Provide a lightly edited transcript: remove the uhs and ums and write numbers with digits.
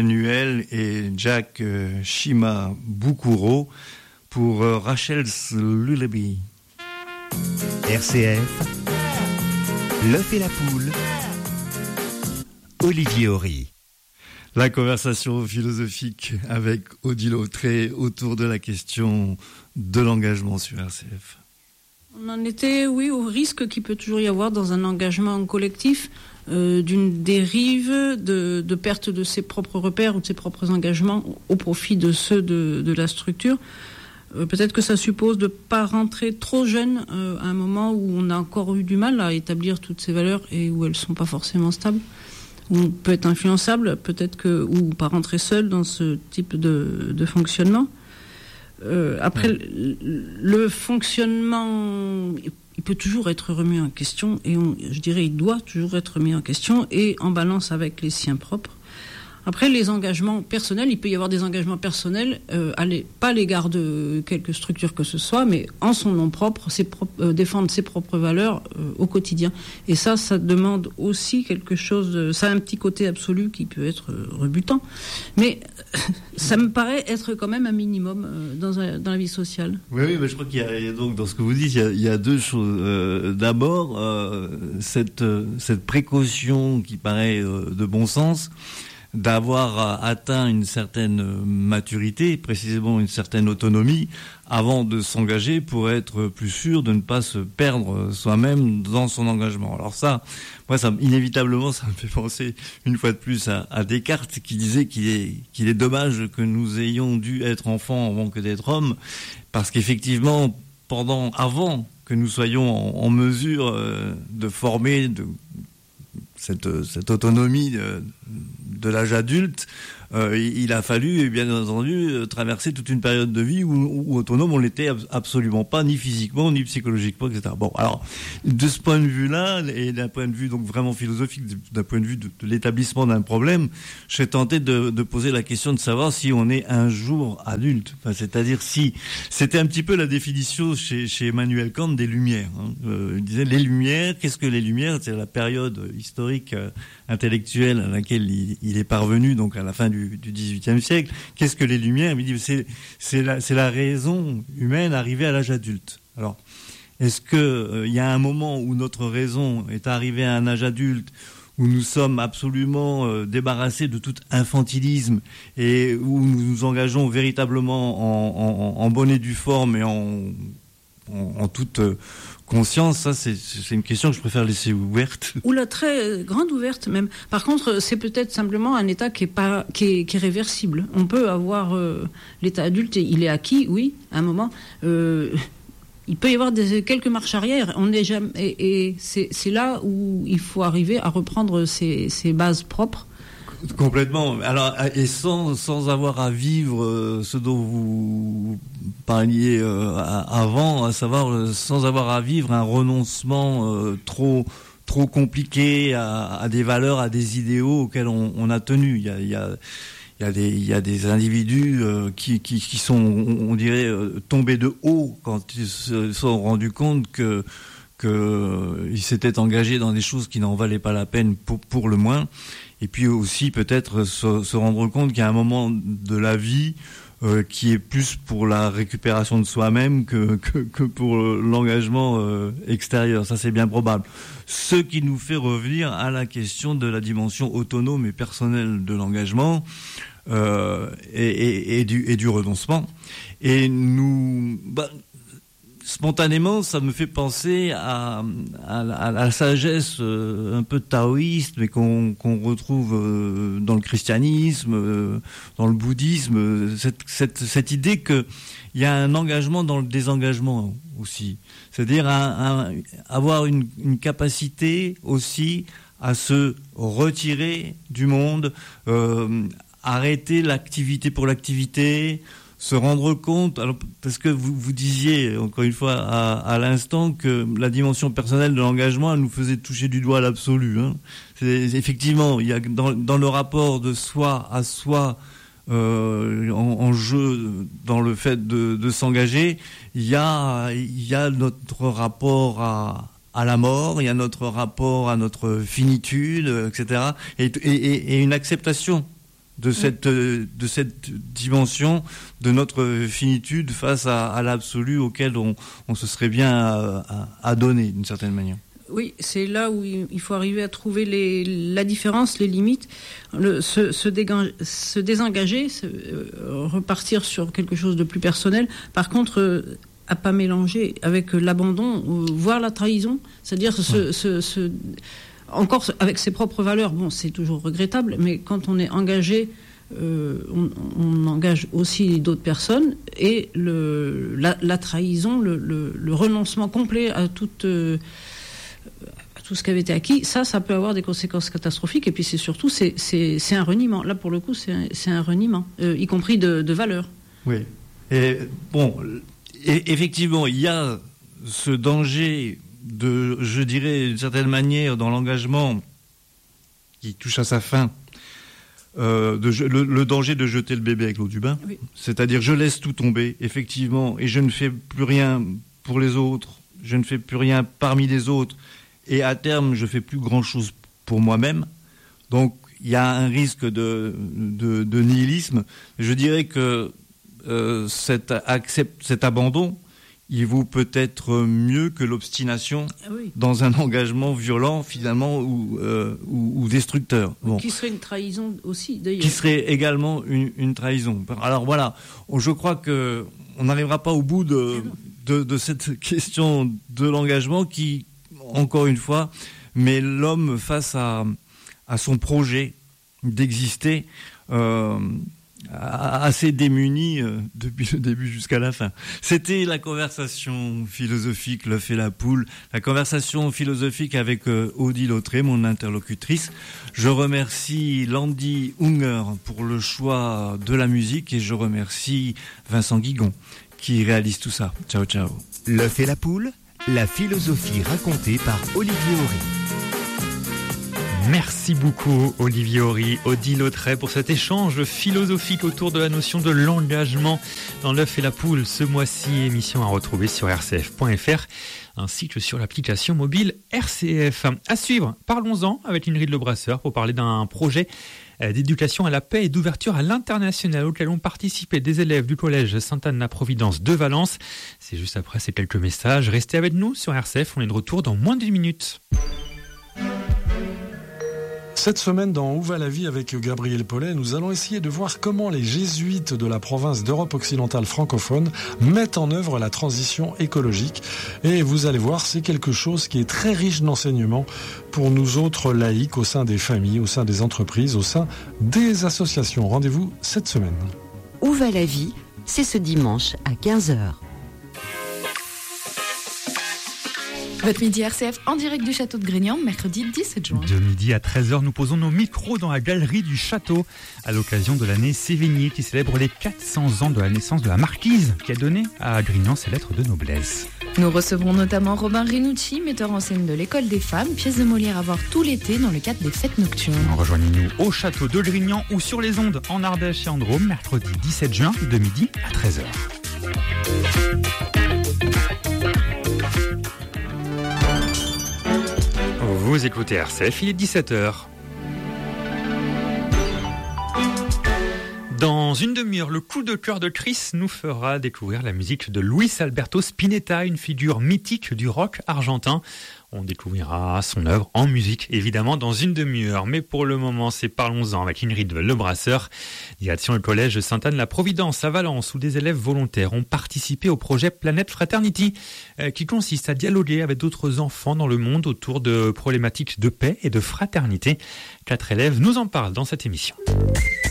Emmanuel et Jack Shimabukuro pour Rachel's Lullaby. RCF, l'œuf et la poule, Olivier Horry. La conversation philosophique avec Odile Autré autour de la question de l'engagement sur RCF. On en était, oui, au risque qu'il peut toujours y avoir dans un engagement collectif d'une dérive, de perte de ses propres repères ou de ses propres engagements au profit de ceux de la structure. Peut-être que ça suppose de ne pas rentrer trop jeune à un moment où on a encore eu du mal à établir toutes ces valeurs et où elles ne sont pas forcément stables. Où on peut être influençable, ou pas rentrer seul dans ce type de fonctionnement. Après, le fonctionnement, il peut toujours être remis en question, et je dirais il doit toujours être remis en question, et en balance avec les siens propres. Après, les engagements personnels, il peut y avoir des engagements personnels, pas à l'égard de quelque structure que ce soit, mais en son nom propre, défendre ses propres valeurs au quotidien. Et ça demande aussi quelque chose, ça a un petit côté absolu qui peut être rebutant. Mais ça me paraît être quand même un minimum dans la vie sociale. Oui, mais je crois qu'il y a donc dans ce que vous dites, il y a deux choses. D'abord, cette précaution qui paraît de bon sens, d'avoir atteint une certaine maturité, précisément une certaine autonomie, avant de s'engager pour être plus sûr de ne pas se perdre soi-même dans son engagement. Alors ça, moi, inévitablement, ça me fait penser une fois de plus à Descartes qui disait qu'il est dommage que nous ayons dû être enfants avant que d'être hommes, parce qu'effectivement, avant que nous soyons en mesure de former cette autonomie de l'âge adulte, il a fallu, bien entendu, traverser toute une période de vie où autonome on l'était absolument pas, ni physiquement, ni psychologiquement, etc. Bon, alors, de ce point de vue-là, et d'un point de vue donc vraiment philosophique, d'un point de vue de l'établissement d'un problème, je serais tenté de poser la question de savoir si on est un jour adulte. Enfin, c'est-à-dire si c'était un petit peu la définition chez Emmanuel Kant des Lumières. Il disait les Lumières, qu'est-ce que les Lumières? C'est la période historique intellectuelle à laquelle il est parvenu, donc à la fin du XVIIIe siècle. Qu'est-ce que les Lumières? Il dit c'est la raison humaine arrivée à l'âge adulte. Alors, est-ce que il y a un moment où notre raison est arrivée à un âge adulte où nous sommes absolument débarrassés de tout infantilisme et où nous nous engageons véritablement en bonne et due forme et en toute conscience? Ça, c'est une question que je préfère laisser ouverte. Ou la très grande ouverte même. Par contre, c'est peut-être simplement un état qui est réversible. On peut avoir l'état adulte, il est acquis, oui, à un moment. Il peut y avoir quelques marches arrière. On n'est jamais, et c'est là où il faut arriver à reprendre ses bases propres. Complètement. Alors, et sans avoir à vivre ce dont vous parliez avant, à savoir sans avoir à vivre un renoncement trop compliqué à des valeurs, à des idéaux auxquels on a tenu. Il y a des individus qui sont, on dirait, tombés de haut quand ils se sont rendus compte que ils s'étaient engagés dans des choses qui n'en valaient pas la peine pour le moins. Et puis aussi peut-être se rendre compte qu'il y a un moment de la vie qui est plus pour la récupération de soi-même que pour l'engagement extérieur. Ça, c'est bien probable. Ce qui nous fait revenir à la question de la dimension autonome et personnelle de l'engagement et du renoncement. Et nous... spontanément, ça me fait penser à la sagesse un peu taoïste, mais qu'on retrouve dans le christianisme, dans le bouddhisme, cette idée qu'il y a un engagement dans le désengagement aussi. C'est-à-dire avoir une capacité aussi à se retirer du monde, arrêter l'activité pour l'activité, se rendre compte, alors, parce que vous disiez, encore une fois, à l'instant, que la dimension personnelle de l'engagement, elle nous faisait toucher du doigt l'absolu. Effectivement, il y a dans le rapport de soi à soi, en jeu, dans le fait de s'engager, il y a notre rapport à la mort, il y a notre rapport à notre finitude, etc., et une acceptation de cette dimension de notre finitude face à l'absolu auquel on se serait bien adonné d'une certaine manière. Oui, c'est là où il faut arriver à trouver la différence, les limites, se désengager, repartir sur quelque chose de plus personnel. Par contre, à pas mélanger avec l'abandon, voire la trahison, c'est-à-dire encore avec ses propres valeurs. Bon, c'est toujours regrettable, mais quand on est engagé, on engage aussi d'autres personnes, et la trahison, le renoncement complet à tout ce qui avait été acquis, ça peut avoir des conséquences catastrophiques. Et puis c'est surtout c'est un reniement. Là, pour le coup, c'est un reniement, y compris de valeur. Oui. Et bon, effectivement, il y a ce danger je dirais d'une certaine manière, dans l'engagement qui touche à sa fin, le danger de jeter le bébé avec l'eau du bain. Oui. C'est-à-dire, je laisse tout tomber, effectivement, et je ne fais plus rien pour les autres, je ne fais plus rien parmi les autres, et à terme, je fais plus grand-chose pour moi-même. Donc, il y a un risque de nihilisme. Je dirais que cet abandon, il vaut peut-être mieux que l'obstination dans un engagement violent, finalement, ou destructeur. Bon. Qui serait une trahison aussi, d'ailleurs. Qui serait également une trahison. Alors voilà, je crois qu'on n'arrivera pas au bout de cette question de l'engagement qui, encore une fois, met l'homme face à son projet d'exister, assez démuni depuis le début jusqu'à la fin. C'était la conversation philosophique, l'œuf et la poule, la conversation philosophique avec Odile Lautré, mon interlocutrice. Je remercie Landy Unger pour le choix de la musique, et je remercie Vincent Guigon qui réalise tout ça. Ciao, ciao. L'œuf et la poule, la philosophie racontée par Olivier Horry. Merci beaucoup Olivier Horry, Odile Lautré, pour cet échange philosophique autour de la notion de l'engagement dans l'œuf et la poule ce mois-ci. Émission à retrouver sur rcf.fr ainsi que sur l'application mobile RCF. À suivre, parlons-en avec Ingrid Lebrasseur pour parler d'un projet d'éducation à la paix et d'ouverture à l'international auquel ont participé des élèves du collège Sainte-Anne-la-Providence de Valence. C'est juste après ces quelques messages. Restez avec nous sur RCF, on est de retour dans moins d'1 minute. Cette semaine, dans Où va la vie avec Gabriel Paulet, nous allons essayer de voir comment les jésuites de la province d'Europe occidentale francophone mettent en œuvre la transition écologique. Et vous allez voir, c'est quelque chose qui est très riche d'enseignements pour nous autres laïcs, au sein des familles, au sein des entreprises, au sein des associations. Rendez-vous cette semaine. Où va la vie ? C'est ce dimanche à 15h. Votre midi RCF en direct du château de Grignan, mercredi 17 juin. De midi à 13h, nous posons nos micros dans la galerie du château à l'occasion de l'année Sévigné qui célèbre les 400 ans de la naissance de la marquise qui a donné à Grignan ses lettres de noblesse. Nous recevrons notamment Robin Rinucci, metteur en scène de l'École des femmes, pièce de Molière à voir tout l'été dans le cadre des fêtes nocturnes. Rejoignez-nous au château de Grignan ou sur les ondes en Ardèche et en Drôme, mercredi 17 juin de midi à 13h. Vous écoutez RCF, il est 17h. Dans une demi-heure, le coup de cœur de Chris nous fera découvrir la musique de Luis Alberto Spinetta, une figure mythique du rock argentin. On découvrira son œuvre en musique, évidemment, dans une demi-heure. Mais pour le moment, c'est Parlons-en avec Ingrid Lebrasseur. Direction le collège Sainte-Anne-la-Providence à Valence, où des élèves volontaires ont participé au projet Planète Fraternity, qui consiste à dialoguer avec d'autres enfants dans le monde autour de problématiques de paix et de fraternité. 4 élèves nous en parlent dans cette émission.